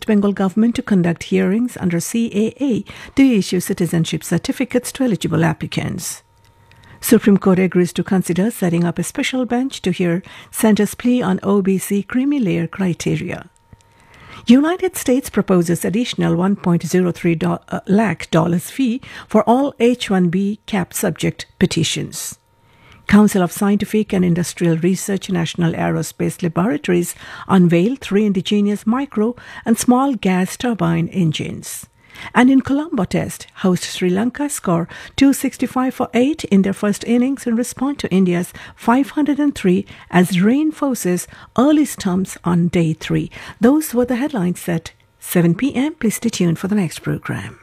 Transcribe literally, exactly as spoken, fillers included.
West Bengal government to conduct hearings under C A A to issue citizenship certificates to eligible applicants. Supreme Court agrees to consider setting up a special bench to hear Centre's plea on O B C creamy layer criteria. United States proposes additional one point zero three do- uh, lakh dollars fee for all H one B cap subject petitions. Council of Scientific and Industrial Research National Aerospace Laboratories unveiled three indigenous micro and small gas turbine engines. And in Colombo Test, host Sri Lanka score two sixty-five for eight in their first innings in response to India's five hundred three as rain forces early stumps on day three. Those were the headlines at seven p.m. Please stay tuned for the next program.